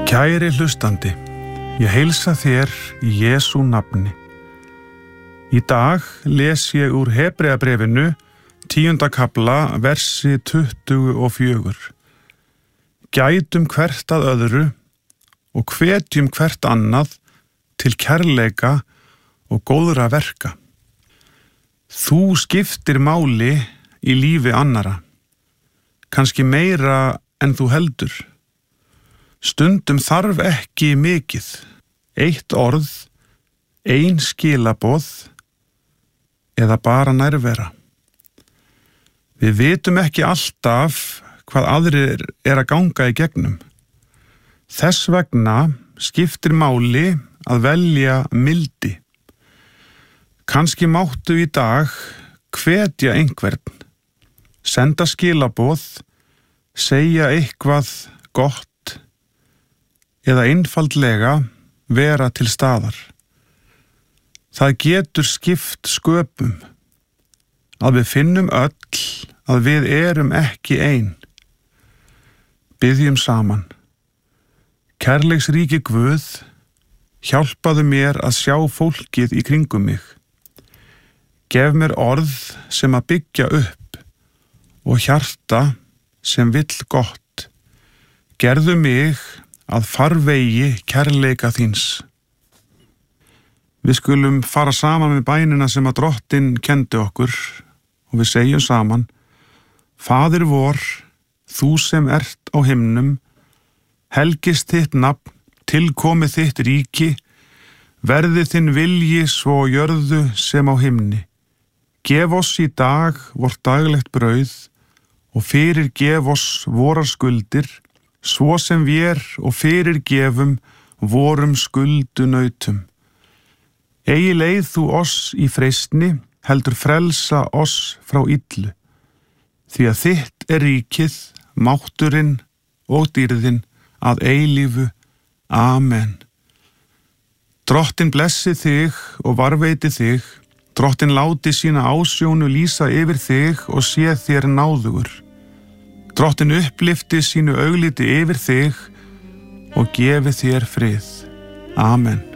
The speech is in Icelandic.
Kæri hlustandi, ég heilsa þér í Jesú nafni. Í dag les ég úr Hebreabréfinu 10. kafla, versi 24. Gætum hvert að öðru og hvetjum hvert annað til kærleika og góðra verka. Þú skiptir máli í lífi annara, kannski meira en þú heldur. Stundum þarf ekki mikið, eitt orð, ein skilaboð eða bara nærvera. Við vitum ekki alltaf hvað aðrir að ganga í gegnum. Þess vegna skiptir máli að velja mildi. Kannski máttu í dag hvetja einhvern, senda skilaboð, segja eitthvað gott eða einfaldlega vera til staðar. Það getur skipt sköpum, að við finnum öll að við erum ekki ein. Biðjum saman. Kærleiksríki Guð, hjálpaðu mér að sjá fólkið í kringum mig. Gef mér orð sem að byggja upp og hjarta sem vill gott. Gerðu mig að farvegi kærleika þíns. Við skulum fara saman með bænina sem að Drottinn kenndi okkur og við segjum saman: Faðir vor, þú sem ert á himnum, helgist þitt nafn, tilkomi þitt ríki, verði þinn vilji svo á jörðu sem á himni. Gef oss í dag vort daglegt brauð og fyrirgef oss vorar skuldir, svo sem vér og fyrirgefum vorum skuldunautum. Eigi leið þú oss í freistni, heldur frelsa oss frá illu. Því að þitt ríkið, mátturinn og dýrðin að eilífu. Amen. Drottinn blessi þig og varveiti þig. Drottinn láti sína ásjónu lýsa yfir þig og sé þér náðugur. Drottinn upplyfti sínu augliti yfir þig og gefi þér frið. Amen.